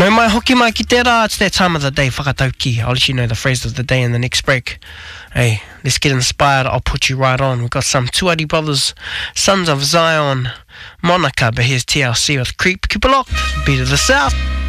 No mai hoki mai ki tērā, it's that time of the day, whakatauki. I'll let you know the phrase of the day in the next break. Hey, let's get inspired, I'll put you right on. We've got some Tuari Brothers, Sons of Zion, Monica, but here's TLC with Creep. Keep it locked, Beat of the South.